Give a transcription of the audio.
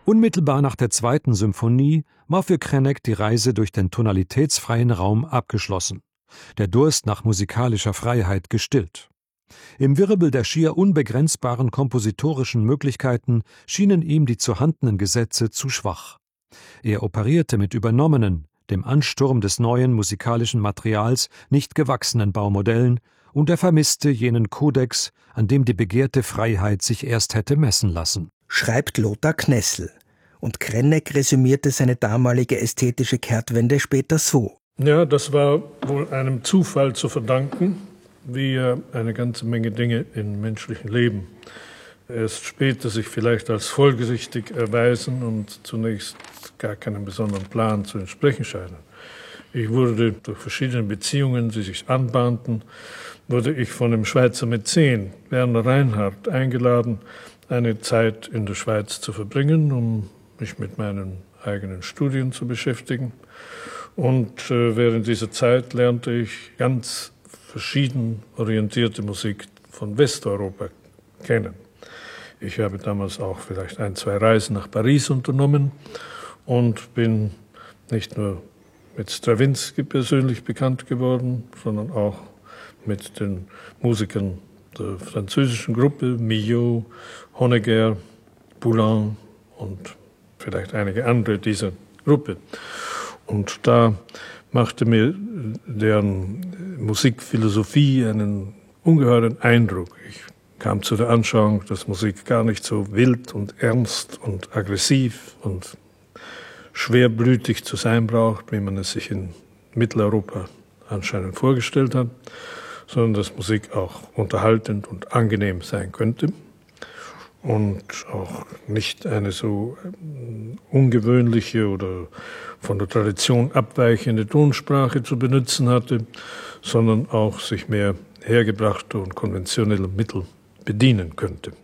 Unmittelbar nach der 2. Symphonie war für Krennek die Reise durch den tonalitätsfreien Raum abgeschlossen, der Durst nach musikalischer Freiheit gestillt. Im Wirbel der schier unbegrenzbaren kompositorischen Möglichkeiten schienen ihm die vorhandenen Gesetze zu schwach. Er operierte mit übernommenen, dem Ansturm des neuen musikalischen Materials nicht gewachsenen Baumodellen, und er vermisste jenen Kodex, an dem die begehrte Freiheit sich erst hätte messen lassen. Schreibt Lothar Knessel. Und Krennek resümierte seine damalige ästhetische Kehrtwende später so. Ja, das war wohl einem Zufall zu verdanken, wie eine ganze Menge Dinge im menschlichen Leben erst später sich vielleicht als folgerichtig erweisen und zunächst gar keinem besonderen Plan zu entsprechen scheinen. Ich wurde durch verschiedene Beziehungen, die sich anbahnten, wurde ich von dem Schweizer Mäzen Werner Reinhardt eingeladen, eine Zeit in der Schweiz zu verbringen, um mich mit meinen eigenen Studien zu beschäftigen. Und während dieser Zeit lernte ich ganz verschieden orientierte Musik von Westeuropa kennen. Ich habe damals auch vielleicht 1, 2 Reisen nach Paris unternommen und bin nicht nur mit Stravinsky persönlich bekannt geworden, sondern auch mit den Musikern der französischen Gruppe, Milhaud, Honegger, Poulenc und vielleicht einige andere dieser Gruppe. Und da machte mir deren Musikphilosophie einen ungeheuren Eindruck. Ich kam zu der Anschauung, dass Musik gar nicht so wild und ernst und aggressiv und schwerblütig zu sein braucht, wie man es sich in Mitteleuropa anscheinend vorgestellt hat, sondern dass Musik auch unterhaltend und angenehm sein könnte und auch nicht eine so ungewöhnliche oder von der Tradition abweichende Tonsprache zu benutzen hatte, sondern auch sich mehr hergebrachter und konventioneller Mittel bedienen könnte.